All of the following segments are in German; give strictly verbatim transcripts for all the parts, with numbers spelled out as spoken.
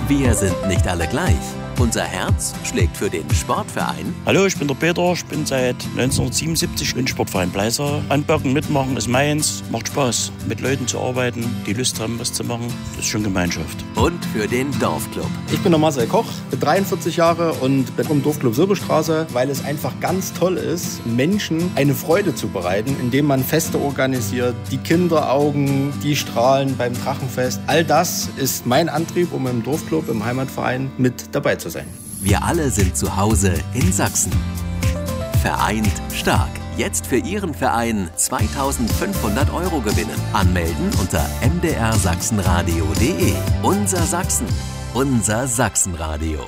Wir sind nicht alle gleich. Unser Herz schlägt für den Sportverein. Hallo, ich bin der Peter, ich bin seit neunzehnhundertsiebenundsiebzig im Sportverein Bleiser. Anpacken, mitmachen ist meins, macht Spaß, mit Leuten zu arbeiten, die Lust haben, was zu machen, das ist schon Gemeinschaft. Und für den Dorfclub. Ich bin der Marcel Koch, bin dreiundvierzig Jahre und bin im Dorfclub Silberstraße, weil es einfach ganz toll ist, Menschen eine Freude zu bereiten, indem man Feste organisiert, die Kinderaugen, die strahlen beim Drachenfest. All das ist mein Antrieb, um im Dorfclub, im Heimatverein mit dabei zu sein. Wir alle sind zu Hause in Sachsen. Vereint stark. Jetzt für Ihren Verein zweitausendfünfhundert Euro gewinnen. Anmelden unter m d r sachsenradio punkt d e. Unser Sachsen. Unser Sachsenradio.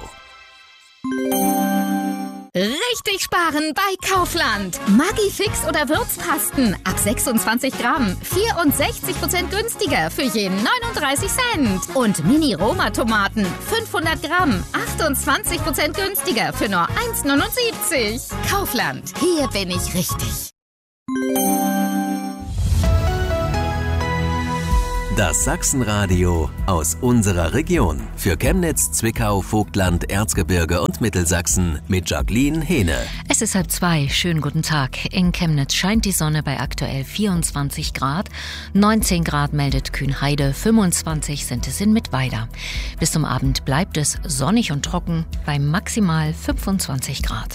Richtig sparen bei Kaufland. Maggi-Fix oder Würzpasten ab sechsundzwanzig Gramm. vierundsechzig Prozent günstiger für je neununddreißig Cent. Und Mini-Roma-Tomaten fünfhundert Gramm. achtundzwanzig Prozent günstiger für nur eins neunundsiebzig. Kaufland. Hier bin ich richtig. Das Sachsenradio aus unserer Region. Für Chemnitz, Zwickau, Vogtland, Erzgebirge und Mittelsachsen mit Jacqueline Hehne. Es ist halb zwei. Schönen guten Tag. In Chemnitz scheint die Sonne bei aktuell vierundzwanzig Grad. neunzehn Grad meldet Kühnheide, fünfundzwanzig sind es in Mittweida. Bis zum Abend bleibt es sonnig und trocken bei maximal fünfundzwanzig Grad.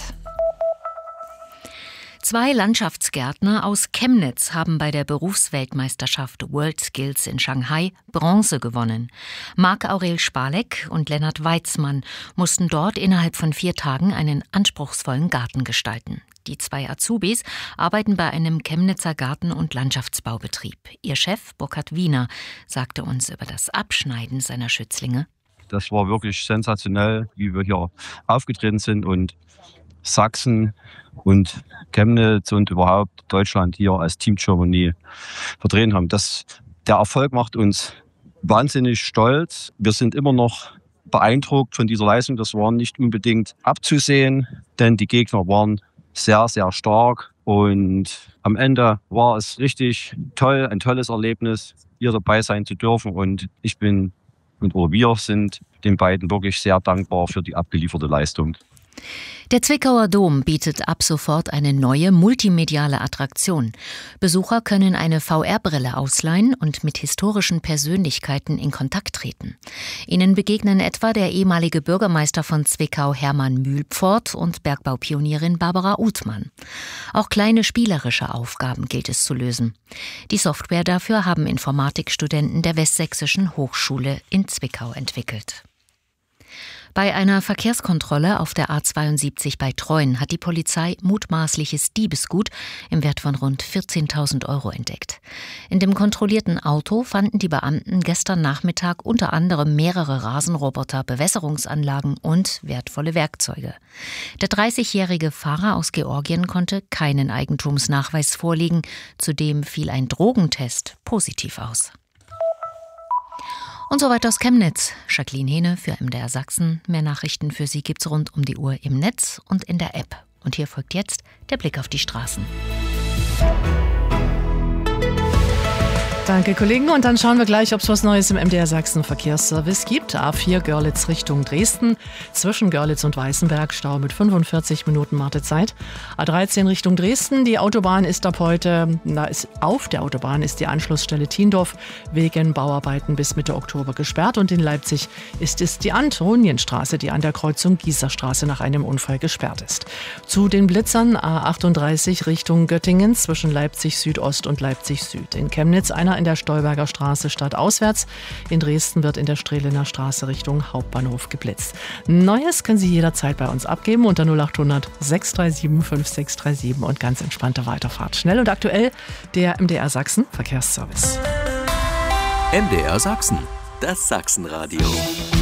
Zwei Landschaftsgärtner aus Chemnitz haben bei der Berufsweltmeisterschaft World Skills in Shanghai Bronze gewonnen. Marc-Aurel Spalek und Lennart Weitzmann mussten dort innerhalb von vier Tagen einen anspruchsvollen Garten gestalten. Die zwei Azubis arbeiten bei einem Chemnitzer Garten- und Landschaftsbaubetrieb. Ihr Chef, Burkhard Wiener, sagte uns über das Abschneiden seiner Schützlinge. Das war wirklich sensationell, wie wir hier aufgetreten sind und Sachsen und Chemnitz und überhaupt Deutschland hier als Team Germany vertreten haben. Das, der Erfolg macht uns wahnsinnig stolz. Wir sind immer noch beeindruckt von dieser Leistung. Das war nicht unbedingt abzusehen, denn die Gegner waren sehr, sehr stark. Und am Ende war es richtig toll, ein tolles Erlebnis, hier dabei sein zu dürfen. Und ich bin und oder wir sind den beiden wirklich sehr dankbar für die abgelieferte Leistung. Der Zwickauer Dom bietet ab sofort eine neue multimediale Attraktion. Besucher können eine V R-Brille ausleihen und mit historischen Persönlichkeiten in Kontakt treten. Ihnen begegnen etwa der ehemalige Bürgermeister von Zwickau Hermann Mühlpfort und Bergbaupionierin Barbara Uthmann. Auch kleine spielerische Aufgaben gilt es zu lösen. Die Software dafür haben Informatikstudenten der Westsächsischen Hochschule in Zwickau entwickelt. Bei einer Verkehrskontrolle auf der A zweiundsiebzig bei Treuen hat die Polizei mutmaßliches Diebesgut im Wert von rund vierzehntausend Euro entdeckt. In dem kontrollierten Auto fanden die Beamten gestern Nachmittag unter anderem mehrere Rasenroboter, Bewässerungsanlagen und wertvolle Werkzeuge. Der dreißigjährige Fahrer aus Georgien konnte keinen Eigentumsnachweis vorlegen. Zudem fiel ein Drogentest positiv aus. Und soweit aus Chemnitz. Jacqueline Hehne für M D R Sachsen. Mehr Nachrichten für Sie gibt's rund um die Uhr im Netz und in der App. Und hier folgt jetzt der Blick auf die Straßen. Danke, Kollegen. Und dann schauen wir gleich, ob es was Neues im M D R Sachsen Verkehrsservice gibt. A vier Görlitz Richtung Dresden. Zwischen Görlitz und Weißenberg Stau mit fünfundvierzig Minuten Wartezeit. A dreizehn Richtung Dresden. Die Autobahn ist ab heute, na, ist, auf der Autobahn ist die Anschlussstelle Thiendorf wegen Bauarbeiten bis Mitte Oktober gesperrt. Und in Leipzig ist es die Antonienstraße, die an der Kreuzung Gießerstraße nach einem Unfall gesperrt ist. Zu den Blitzern A achtunddreißig Richtung Göttingen zwischen Leipzig Südost und Leipzig Süd. In Chemnitz einer in der Stolberger Straße stadtauswärts. In Dresden wird in der Strehlener Straße Richtung Hauptbahnhof geblitzt. Neues können Sie jederzeit bei uns abgeben unter null acht hundert sechs drei sieben fünf sechs drei sieben und ganz entspannte Weiterfahrt. Schnell und aktuell der M D R Sachsen Verkehrsservice. M D R Sachsen, das Sachsenradio.